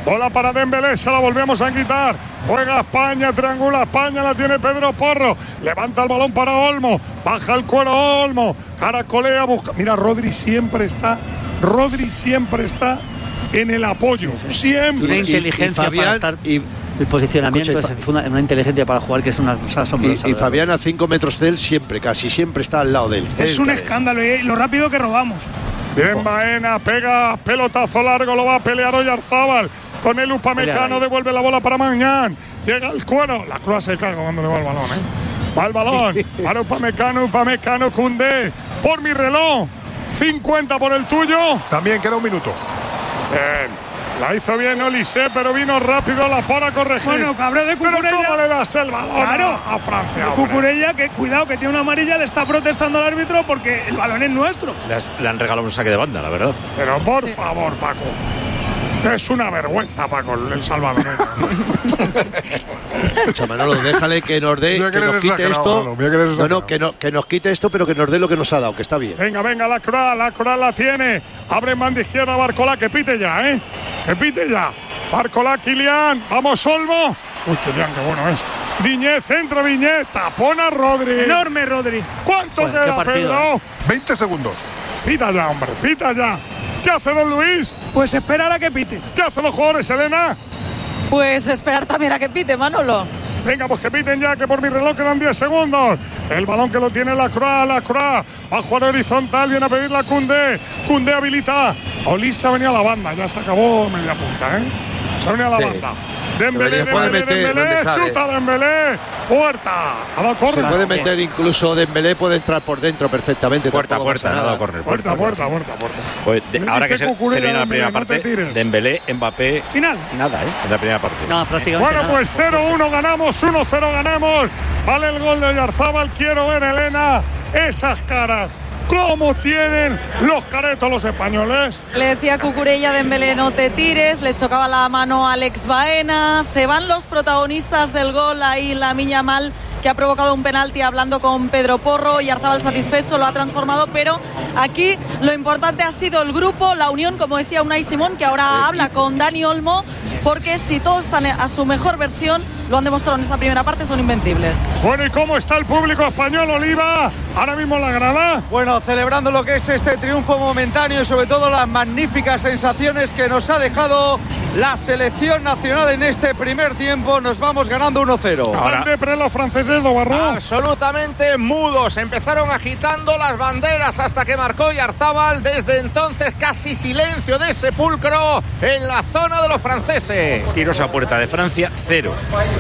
Bola para Dembélé, se la volvemos a quitar. Juega España, triangula España, la tiene Pedro Porro. Levanta el balón para Olmo. Baja el cuero Olmo. Caracolea, busca. Mira, Rodri siempre está. Rodri siempre está en el apoyo. Siempre. Una inteligencia y, y para estar. Y... El posicionamiento Escucha, es una, una inteligencia para jugar que es una cosa asombrosa. Y, y Fabián a cinco metros de él siempre, casi siempre está al lado de él. Es un escándalo y lo rápido que robamos. Bien, Baena, pega, pelotazo largo, lo va a pelear Oyarzábal. Con el Upamecano, devuelve la bola para Mañán. Llega el cuero. La Cruz se caga cuando le va el balón, ¿eh? Va el balón. Para Upamecano, Upamecano, Koundé. Por mi reloj. cincuenta por el tuyo. También queda un minuto. Bien. La hizo bien Olise, pero vino rápido la para corregir. Bueno, cabrón de Cucurella. Pero ¿cómo le das el balón claro, a Francia? Cucurella, que cuidado, que tiene una amarilla, le está protestando al árbitro porque el balón es nuestro. Las, le han regalado un saque de banda, la verdad. Pero por sí. favor, Paco. Es una vergüenza, Paco, el Salvador. Escucha, Manolo, déjale que nos dé, que, que nos quite esto. No, no, que, no, que nos quite esto, pero que nos dé lo que nos ha dado, que está bien. Venga, venga, la Cruz, la Cruz la tiene. Abre en banda izquierda Barcola, que pite ya, ¿eh? Que pite ya. Barcola, Kylian. Vamos, Olmo. Uy, Kylian, qué bueno es. Viñez, centro, Viñez. Tapón a Rodri. Enorme, Rodri. ¿Cuánto bueno, queda, Pedro? ¿eh? veinte segundos. Pita ya, hombre, pita ya. ¿Qué hace don Luis? Pues esperar a que pite. ¿Qué hacen los jugadores, Elena? Pues esperar también a que pite, Manolo. Venga, pues que piten ya, que por mi reloj quedan diez segundos. El balón que lo tiene la Cruz, la Cruz. Va a jugar horizontal, viene a pedir la Koundé. Koundé habilita. Olisa venía a la banda, ya se acabó media punta, ¿eh? Se venía a la sí. banda. Dembélé, Dembélé, Dembélé, chuta Dembélé, puerta, a la córner. Se puede meter incluso Dembélé, puede entrar por dentro perfectamente. Puerta, puerta, nada, nada córner. Puerta, puerta, puerta, puerta. Pues de, ahora que se termina la primera parte, Dembélé, Mbappé, final. Nada, ¿eh? En la primera parte. No, prácticamente bueno, pues cero uno ganamos, uno cero ganamos. Vale el gol de Oyarzábal, quiero ver, Elena, esas caras. ¿Cómo tienen los caretos los españoles? Le decía Cucurella, Dembélé, no te tires. Le chocaba la mano a Alex Baena. Se van los protagonistas del gol. Ahí Lamine Yamal, que ha provocado un penalti hablando con Pedro Porro. Y Oyarzábal satisfecho, lo ha transformado. Pero aquí lo importante ha sido el grupo, la unión, como decía Unai Simón, que ahora habla con Dani Olmo. Porque si todos están a su mejor versión, lo han demostrado en esta primera parte, son invencibles. Bueno, ¿y cómo está el público español, Oliva? Ahora mismo la grada. Bueno, celebrando lo que es este triunfo momentáneo y sobre todo las magníficas sensaciones que nos ha dejado la selección nacional en este primer tiempo. Nos vamos ganando uno cero. ¿Están de pre los franceses, Dobarro? Absolutamente mudos. Empezaron agitando las banderas hasta que marcó Oyarzábal. Desde entonces casi silencio de sepulcro en la zona de los franceses. Tiros a puerta de Francia, cero.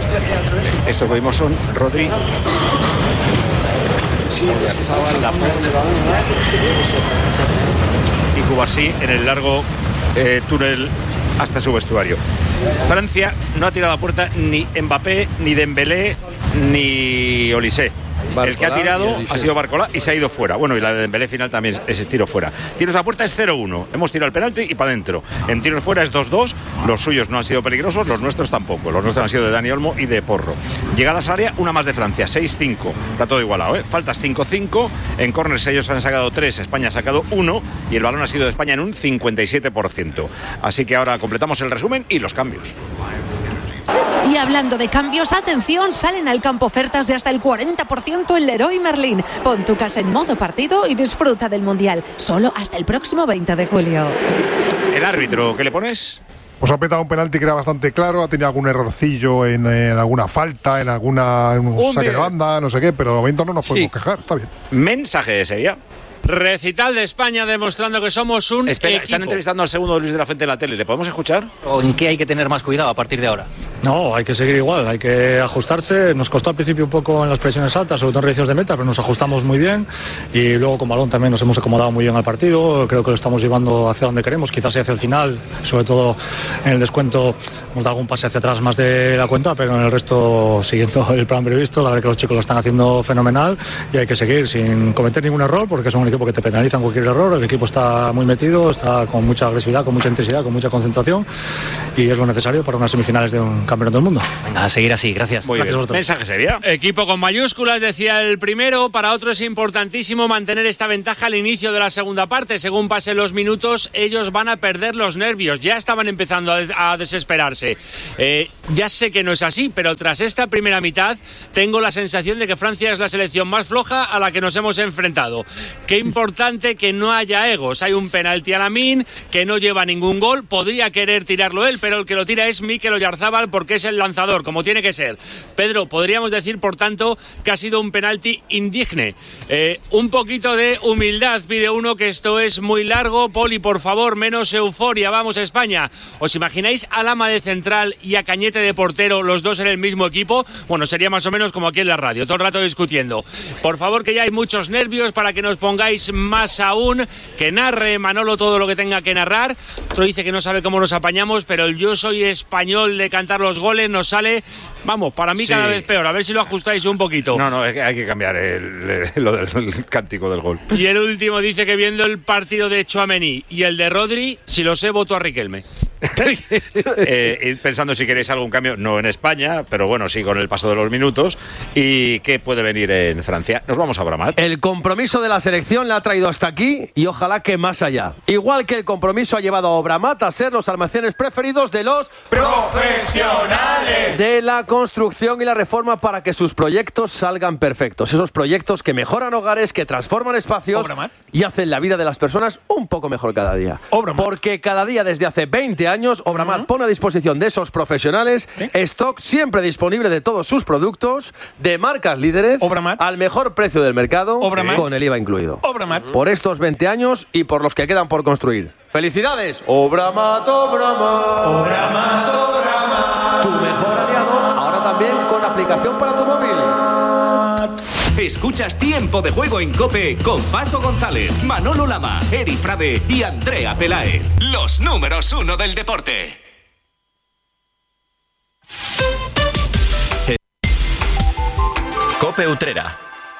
Esto que vimos son Rodri. Y Cubarsí en el largo eh, túnel hasta su vestuario. Francia no ha tirado a puerta ni Mbappé, ni Dembélé, ni Olise. Barcola, el que ha tirado ha sido Barcola y se ha ido fuera. Bueno, y la de Dembélé final también es tiro fuera. Tiros a puerta es cero uno. Hemos tirado el penalti y para adentro. En tiros fuera es dos dos. Los suyos no han sido peligrosos, los nuestros tampoco. Los nuestros han sido de Dani Olmo y de Porro. Llegadas al área, una más de Francia, seis cinco. Está todo igualado, ¿eh? Faltas cinco cinco. En córners ellos han sacado tres, España ha sacado uno. Y el balón ha sido de España en un cincuenta y siete por ciento. Así que ahora completamos el resumen y los cambios. Y hablando de cambios, atención, salen al campo ofertas de hasta el cuarenta por ciento en Leroy Merlin. Pon tu casa en modo partido y disfruta del Mundial. Solo hasta el próximo veinte de julio. ¿El árbitro qué le pones? Pues ha petado un penalti que era bastante claro, ha tenido algún errorcillo en, en alguna falta, en alguna en un un saque de banda, no sé qué, pero de momento no nos podemos sí. quejar, está bien. Mensaje de Sevilla. Recital de España demostrando que somos un Espera, equipo. Están entrevistando al segundo de Luis de la Fuente en la tele. ¿Le podemos escuchar? ¿O en qué hay que tener más cuidado a partir de ahora? No, hay que seguir igual, hay que ajustarse. Nos costó al principio un poco en las presiones altas, sobre todo en recios de meta, pero nos ajustamos muy bien. Y luego con balón también nos hemos acomodado muy bien al partido. Creo que lo estamos llevando hacia donde queremos, quizás hacia el final. Sobre todo en el descuento hemos dado un pase hacia atrás más de la cuenta, pero en el resto, siguiendo el plan previsto, la verdad que los chicos lo están haciendo fenomenal y hay que seguir sin cometer ningún error, porque es un equipo que te penaliza en cualquier error. El equipo está muy metido, está con mucha agresividad, con mucha intensidad, con mucha concentración y es lo necesario para unas semifinales de un campeón del mundo. Venga, a seguir así, gracias. Muy Gracias bien. Mensaje sería. Equipo con mayúsculas, decía el primero. Para otro es importantísimo mantener esta ventaja al inicio de la segunda parte. Según pasen los minutos, ellos van a perder los nervios. Ya estaban empezando a, a desesperarse. Eh, ya sé que no es así, pero tras esta primera mitad tengo la sensación de que Francia es la selección más floja a la que nos hemos enfrentado. Qué importante que no haya egos. Hay un penalti a Lamine que no lleva ningún gol. Podría querer tirarlo él, pero el que lo tira es Mikel Oyarzabal porque es el lanzador, como tiene que ser. Pedro, podríamos decir, por tanto, que ha sido un penalti indigne. Eh, un poquito de humildad pide uno, que esto es muy largo. Poli, por favor, menos euforia. Vamos a España. ¿Os imagináis a Lama de central y a Cañete de portero, los dos en el mismo equipo? Bueno, sería más o menos como aquí en la radio, todo el rato discutiendo. Por favor, que ya hay muchos nervios, para que nos pongáis más aún. Que narre Manolo todo lo que tenga que narrar. Otro dice que no sabe cómo nos apañamos, pero el yo soy español de cantar los goles nos sale, vamos, para mí cada sí. vez peor. A ver si lo ajustáis un poquito. No, no, hay que cambiar el, el, lo del el cántico del gol. Y el último dice que viendo el partido de Tchouaméni y el de Rodri, si lo sé, voto a Riquelme. eh, pensando si queréis algún cambio, no en España, pero bueno, sí con el paso de los minutos. ¿Y qué puede venir en Francia? Nos vamos a Abramat. El compromiso de la selección la ha traído hasta aquí y ojalá que más allá. Igual que el compromiso ha llevado a Abramat a ser los almacenes preferidos de los profesionales de la construcción y la reforma, para que sus proyectos salgan perfectos. Esos proyectos que mejoran hogares, que transforman espacios Obramat. Y hacen la vida de las personas un poco mejor cada día. Obramat. Porque cada día desde hace veinte años Obramat uh-huh. pone a disposición de esos profesionales ¿Sí? stock siempre disponible de todos sus productos, de marcas líderes, Obramat. Al mejor precio del mercado, Obramat. Con el I V A incluido. Obramat. Por estos veinte años y por los que quedan por construir. ¡Felicidades! Obramat, Obramat. Obramat, Obramat. Tu mejor aliado, ahora también con aplicación para tu móvil. Escuchas Tiempo de Juego en COPE con Paco González, Manolo Lama, Eri Frade y Andrea Peláez. Los números uno del deporte. COPE Utrera.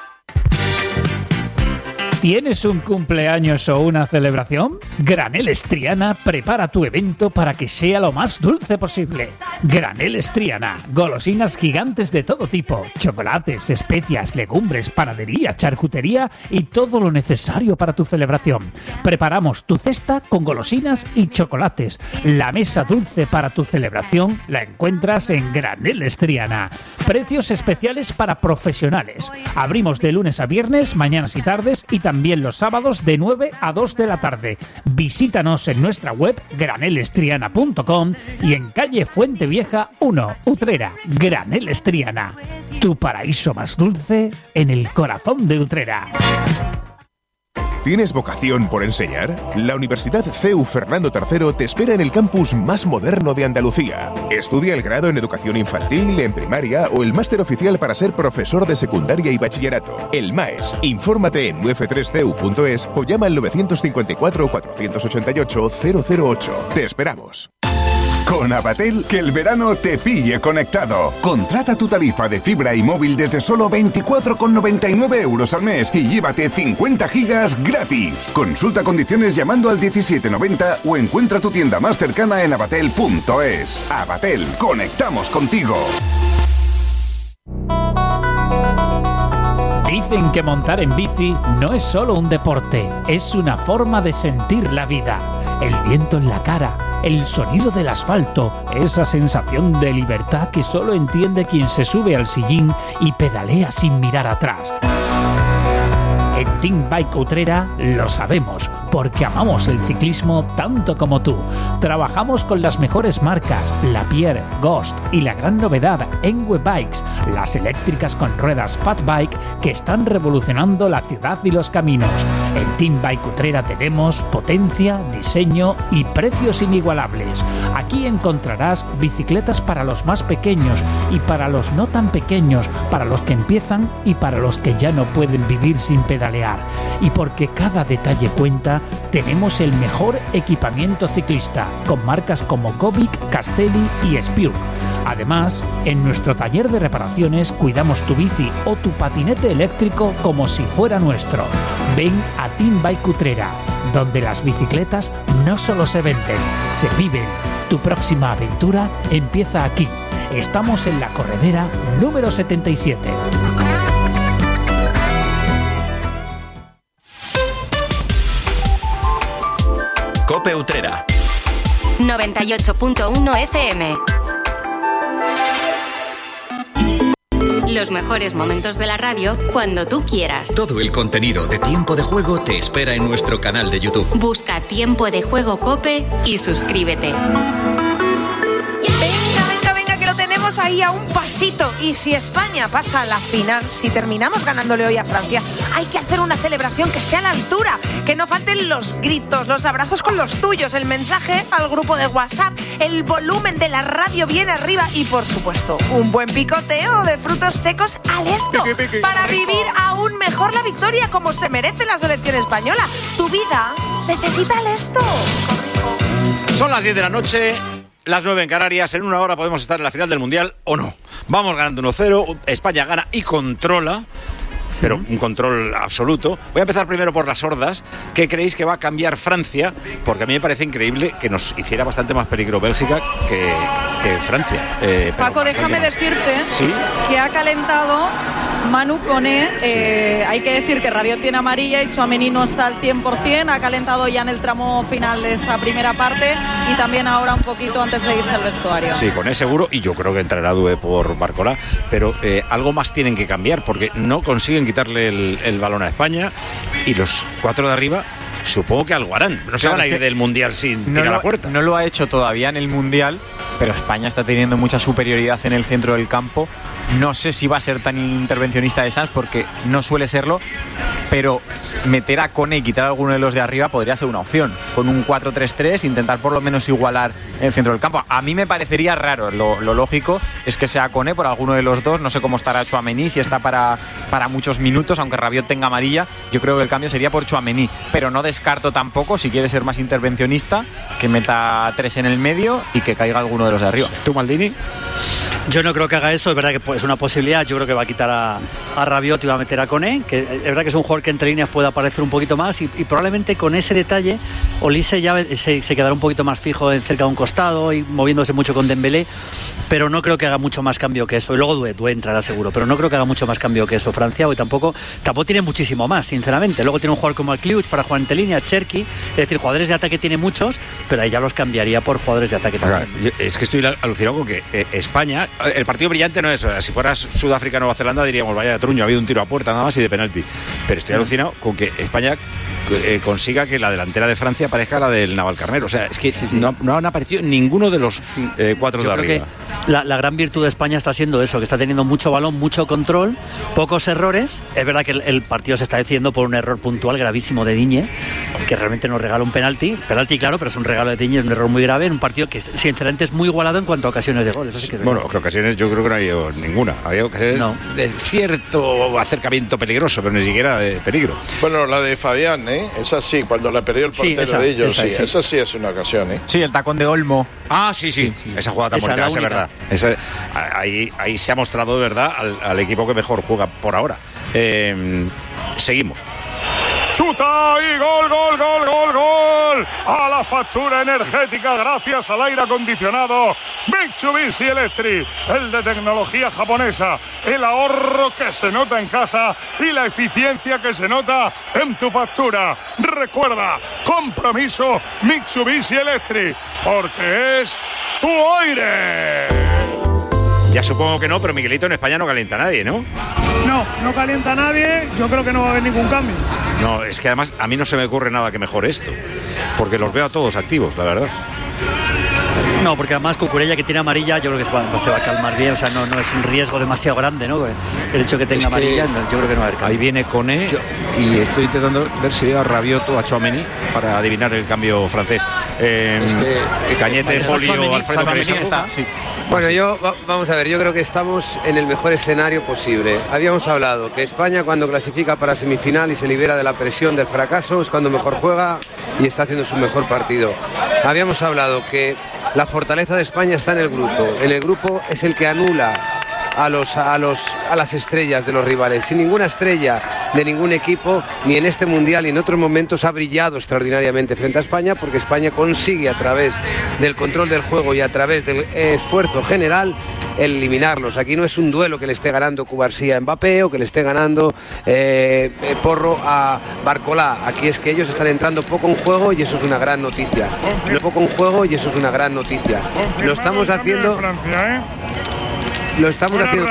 ¿Tienes un cumpleaños o una celebración? Graneles Triana prepara tu evento para que sea lo más dulce posible. Graneles Triana, golosinas gigantes de todo tipo, chocolates, especias, legumbres, panadería, charcutería y todo lo necesario para tu celebración. Preparamos tu cesta con golosinas y chocolates. La mesa dulce para tu celebración la encuentras en Graneles Triana. Precios especiales para profesionales. Abrimos de lunes a viernes, mañanas y tardes, y también También los sábados de nueve a dos de la tarde. Visítanos en nuestra web graneles triana punto com y en calle Fuente Vieja uno, Utrera. Graneles Triana, tu paraíso más dulce en el corazón de Utrera. ¿Tienes vocación por enseñar? La Universidad C E U Fernando tercero te espera en el campus más moderno de Andalucía. Estudia el grado en educación infantil, en primaria o el máster oficial para ser profesor de secundaria y bachillerato. El MAES. Infórmate en u f tres c e u punto es o llama al nueve cinco cuatro, cuatro ocho ocho, cero cero ocho. Te esperamos. Con Abatel, que el verano te pille conectado. Contrata tu tarifa de fibra y móvil desde solo veinticuatro con noventa y nueve euros al mes y llévate cincuenta gigas gratis. Consulta condiciones llamando al diecisiete noventa o encuentra tu tienda más cercana en abatel punto es. Abatel, conectamos contigo. Dicen que montar en bici no es solo un deporte, es una forma de sentir la vida. El viento en la cara, el sonido del asfalto, esa sensación de libertad que solo entiende quien se sube al sillín y pedalea sin mirar atrás. En Team Bike Utrera lo sabemos, porque amamos el ciclismo tanto como tú. Trabajamos con las mejores marcas, Lapierre, Ghost y la gran novedad, Enwe Bikes, las eléctricas con ruedas Fat Bike que están revolucionando la ciudad y los caminos. En Team Bike Utrera tenemos potencia, diseño y precios inigualables. Aquí encontrarás bicicletas para los más pequeños y para los no tan pequeños, para los que empiezan y para los que ya no pueden vivir sin pedalear. Y porque cada detalle cuenta, tenemos el mejor equipamiento ciclista, con marcas como Gobic, Castelli y Spiuk. Además, en nuestro taller de reparaciones cuidamos tu bici o tu patinete eléctrico como si fuera nuestro. Ven a Team Bike Utrera, donde las bicicletas no solo se venden, se viven. Tu próxima aventura empieza aquí, Estamos en la corredera número setenta y siete. Cope Utrera noventa y ocho punto uno F M. Los mejores momentos de la radio cuando tú quieras. Todo el contenido de Tiempo de Juego te espera en nuestro canal de YouTube. Busca Tiempo de Juego Cope y suscríbete. Tenemos ahí a un pasito, y si España pasa a la final, si terminamos ganándole hoy a Francia, hay que hacer una celebración que esté a la altura, que no falten los gritos, los abrazos con los tuyos, el mensaje al grupo de WhatsApp, el volumen de la radio bien arriba y, por supuesto, un buen picoteo de frutos secos al esto, para vivir aún mejor la victoria como se merece la selección española. Tu vida necesita el esto. Son las diez de la noche. Las nueve en Canarias. En una hora podemos estar en la final del Mundial o no. Vamos ganando uno cero. España gana y controla, pero un control absoluto. Voy a empezar primero por las sordas. ¿Qué creéis que va a cambiar Francia? Porque a mí me parece increíble que nos hiciera bastante más peligro Bélgica que, que Francia. Eh, Paco, déjame más. decirte ¿Sí? que ha calentado Manu Koné. Eh, sí. Hay que decir que Rabiot tiene amarilla y Tchouaméni no está al cien por ciento. Ha calentado ya en el tramo final de esta primera parte y también ahora un poquito antes de irse al vestuario. Sí, Koné seguro, y yo creo que entrará Due por Barcola, pero eh, algo más tienen que cambiar porque no consiguen quitarle el, el balón a España, y los cuatro de arriba supongo que algo harán. No claro, se van a ir del Mundial sin no tirar lo, la puerta. No lo ha hecho todavía en el Mundial, pero España está teniendo mucha superioridad en el centro del campo. No sé si va a ser tan intervencionista de Sanz, porque no suele serlo, pero meter a Koné y quitar a alguno de los de arriba podría ser una opción. Con un cuatro tres tres, intentar por lo menos igualar el centro del campo. A mí me parecería raro. Lo, lo lógico es que sea Koné por alguno de los dos. No sé cómo estará Tchouaméni, si está para, para muchos minutos, aunque Rabiot tenga amarilla. Yo creo que el cambio sería por Tchouaméni, pero no descarto tampoco, si quiere ser más intervencionista, que meta tres en el medio y que caiga alguno de los de arriba. ¿Tú, Maldini? Yo no creo que haga eso, es verdad que es una posibilidad. Yo creo que va a quitar a, a Rabiot y va a meter a Koné, que es verdad que es un jugador que entre líneas puede aparecer un poquito más, y, y probablemente con ese detalle Olise ya se, se quedará un poquito más fijo en cerca de un costado y moviéndose mucho con Dembélé, pero no creo que haga mucho más cambio que eso. Y luego Due, Due entrará seguro, pero no creo que haga mucho más cambio que eso Francia, y tampoco, tampoco tiene muchísimo más, sinceramente. Luego tiene un jugador como el Kliuch para jugar entre línea, Cherki, es decir, jugadores de ataque tiene muchos, pero ahí ya los cambiaría por jugadores de ataque también. Es que estoy alucinado con que eh, España, el partido brillante no es, si fuera Sudáfrica Nueva Zelanda diríamos vaya truño, ha habido un tiro a puerta nada más y de penalti, pero estoy alucinado con que España eh, consiga que la delantera de Francia parezca la del Navalcarnero. O sea, es que sí, sí. No, no han aparecido ninguno de los eh, cuatro Yo de creo arriba. Que la, la gran virtud de España está siendo eso, que está teniendo mucho balón, mucho control, pocos errores. Es verdad que el, el partido se está decidiendo por un error puntual gravísimo de Digne, que realmente nos regala un penalti, penalti claro, pero es un regalo de Digne, es un error muy grave en un partido que sinceramente es muy igualado en cuanto a ocasiones de gol. Eso sí que bueno, que ocasiones yo creo que no ha habido ninguna. Había ocasiones no. de cierto acercamiento peligroso, pero ni siquiera de peligro. Bueno, la de Fabián, ¿eh? Esa sí, cuando la perdió el portero sí, esa, de ellos, esa, sí, sí. Esa sí es una ocasión, ¿eh? Sí, el tacón de Olmo. Ah, sí, sí, sí. Esa jugada tan esa bonita, esa es verdad. Esa, ahí, ahí se ha mostrado de verdad al, al equipo que mejor juega por ahora. Eh, seguimos. Chuta y gol, gol, gol, gol, gol. A la factura energética gracias al aire acondicionado Mitsubishi Electric, el de tecnología japonesa, el ahorro que se nota en casa y la eficiencia que se nota en tu factura. Recuerda, compromiso Mitsubishi Electric, porque es tu aire. Ya supongo que no, pero Miguelito, en España no calienta a nadie, ¿no? No, no calienta a nadie, yo creo que no va a haber ningún cambio. No, es que además a mí no se me ocurre nada que mejore esto, porque los veo a todos activos, la verdad. No, porque además Cucurella, que tiene amarilla, yo creo que se va, se va a calmar bien, o sea, no, no es un riesgo demasiado grande, ¿no? El hecho de que tenga es que amarilla, no, yo creo que no va a haber cambio. Ahí viene Koné y estoy intentando ver si a Rabiot o a Tchouaméni para adivinar el cambio francés. Eh, es que Cañete, Poli o Alfredo está, sí. Bueno, yo vamos a ver, yo creo que estamos en el mejor escenario posible. Habíamos hablado que España, cuando clasifica para semifinal y se libera de la presión del fracaso, es cuando mejor juega y está haciendo su mejor partido. Habíamos hablado que la fortaleza de España está en el grupo. En el grupo es el que anula a los a los a las estrellas de los rivales. Sin ninguna estrella de ningún equipo, ni en este mundial ni en otros momentos, ha brillado extraordinariamente frente a España, porque España consigue, a través del control del juego y a través del esfuerzo general, el eliminarlos. Aquí no es un duelo que le esté ganando Cubarsí a Mbappé o que le esté ganando eh, Porro a Barcolá. Aquí es que ellos están entrando poco en juego y eso es una gran noticia. No poco en juego y eso es una gran noticia. Lo estamos haciendo... Francia, ¿eh? Lo estamos Fuera haciendo